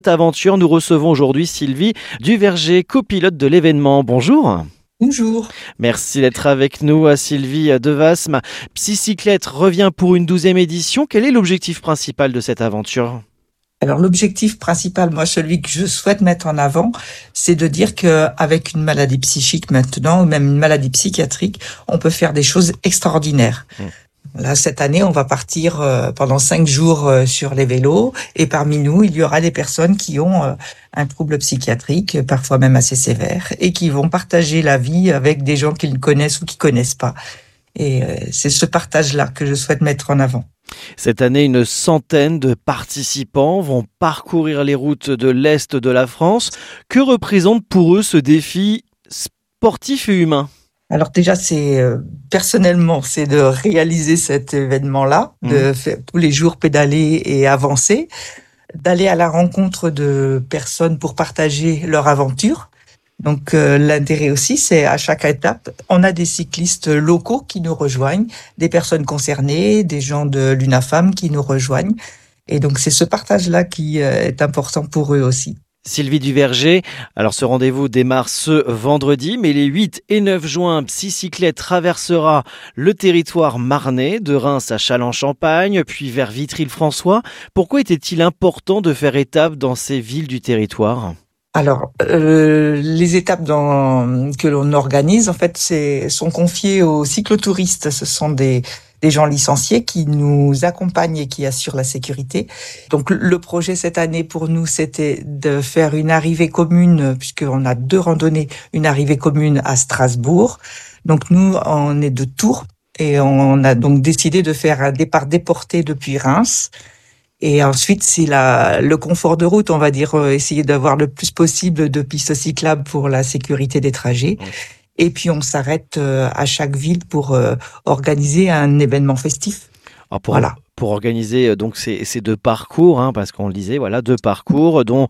Aventure, nous recevons aujourd'hui Sylvie Duverger, copilote de l'événement. Bonjour. Bonjour. Merci d'être avec nous, Sylvie Devasme. Psycyclette revient pour une 12e édition. Quel est l'objectif principal de cette aventure ? Alors l'objectif principal, moi celui que je souhaite mettre en avant, c'est de dire qu'avec une maladie psychique maintenant, ou même une maladie psychiatrique, on peut faire des choses extraordinaires. Là, cette année, on va partir pendant 5 jours sur les vélos et parmi nous, il y aura des personnes qui ont un trouble psychiatrique, parfois même assez sévère, et qui vont partager la vie avec des gens qu'ils connaissent ou qui connaissent pas. Et c'est ce partage-là que je souhaite mettre en avant. Cette année, une centaine de participants vont parcourir les routes de l'Est de la France. Que représente pour eux ce défi sportif et humain ? Alors déjà, personnellement, c'est de réaliser cet événement-là, de faire tous les jours pédaler et avancer, d'aller à la rencontre de personnes pour partager leur aventure. Donc l'intérêt aussi, c'est à chaque étape, on a des cyclistes locaux qui nous rejoignent, des personnes concernées, des gens de l'UNAFAM qui nous rejoignent. Et donc c'est ce partage-là qui est important pour eux aussi. Sylvie Duverger, alors ce rendez-vous démarre ce vendredi, mais les 8 et 9 juin, Psycyclette traversera le territoire marnais, de Reims à Châlons-Champagne, puis vers Vitry-le-François. Pourquoi était-il important de faire étape dans ces villes du territoire ? Alors, les étapes que l'on organise, en fait, sont confiées aux cyclotouristes. Ce sont des gens licenciés qui nous accompagnent et qui assurent la sécurité. Donc, le projet cette année pour nous, c'était de faire une arrivée commune, puisqu'on a 2 randonnées, une arrivée commune à Strasbourg. Donc, nous, on est de Tours et on a donc décidé de faire un départ déporté depuis Reims. Et ensuite, c'est le confort de route, on va dire, essayer d'avoir le plus possible de pistes cyclables pour la sécurité des trajets. Et puis, on s'arrête à chaque ville pour organiser un événement festif. Alors Voilà. Pour organiser donc ces 2 parcours, parce qu'on le disait, voilà, 2 parcours, dont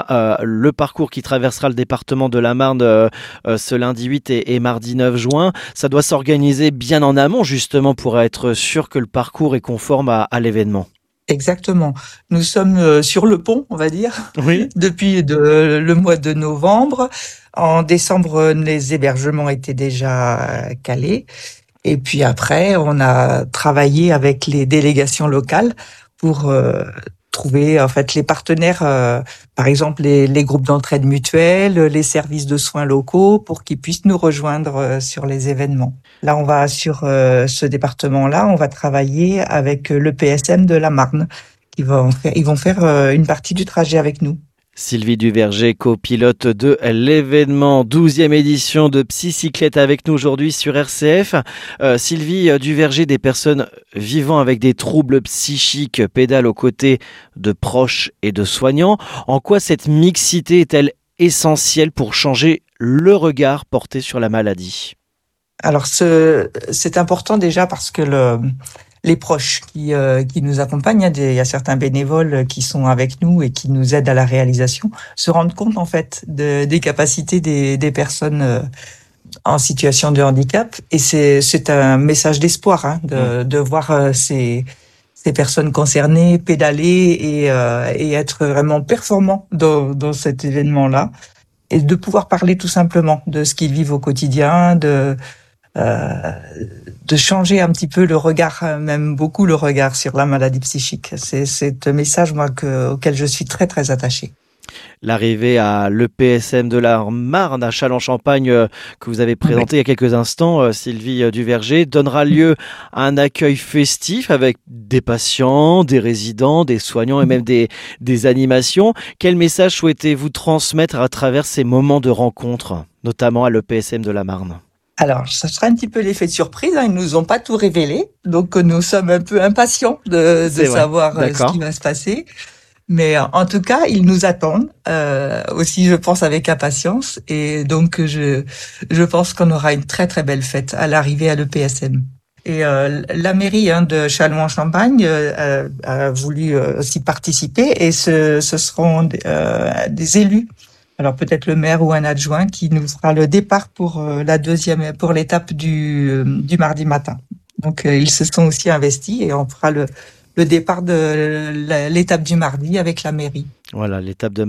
le parcours qui traversera le département de la Marne ce lundi 8 et mardi 9 juin, ça doit s'organiser bien en amont, justement, pour être sûr que le parcours est conforme à l'événement. Exactement. Nous sommes sur le pont, on va dire, Oui. depuis le mois de novembre. En décembre, les hébergements étaient déjà calés. Et puis après, on a travaillé avec les délégations locales pour trouver en fait les partenaires, par exemple les groupes d'entraide mutuelle, les services de soins locaux, pour qu'ils puissent nous rejoindre sur les événements. Là, on va sur ce département-là, on va travailler avec le PSM de la Marne, ils vont faire une partie du trajet avec nous. Sylvie Duverger, copilote de l'événement 12e édition de Psycyclette avec nous aujourd'hui sur RCF. Sylvie Duverger, des personnes vivant avec des troubles psychiques pédalent aux côtés de proches et de soignants. En quoi cette mixité est-elle essentielle pour changer le regard porté sur la maladie ? Alors c'est important déjà parce que les proches qui nous accompagnent, il y a certains bénévoles qui sont avec nous et qui nous aident à la réalisation, se rendent compte en fait des capacités des personnes en situation de handicap, et c'est un message d'espoir de voir ces personnes concernées pédaler et être vraiment performants dans cet événement-là, et de pouvoir parler tout simplement de ce qu'ils vivent au quotidien, de changer un petit peu le regard, même beaucoup le regard sur la maladie psychique. C'est un message, moi, auquel je suis très, très attachée. L'arrivée à l'EPSM de la Marne, à Châlons-Champagne, que vous avez présenté il y a quelques instants, Sylvie Duverger, donnera lieu à un accueil festif avec des patients, des résidents, des soignants et même des animations. Quel message souhaitez-vous transmettre à travers ces moments de rencontre, notamment à l'EPSM de la Marne ? Alors, ça sera un petit peu l'effet de surprise, ils nous ont pas tout révélé, donc nous sommes un peu impatients de savoir ce qui va se passer. Mais en tout cas, ils nous attendent aussi, je pense, avec impatience. Et donc, je pense qu'on aura une très très belle fête à l'arrivée à l'EPSM. Et la mairie de Châlons-en-Champagne a voulu aussi participer, et ce seront des élus. Alors peut-être le maire ou un adjoint qui nous fera le départ pour pour l'étape du mardi matin. Donc ils se sont aussi investis, et on fera le départ de l'étape du mardi avec la mairie. Voilà, l'étape de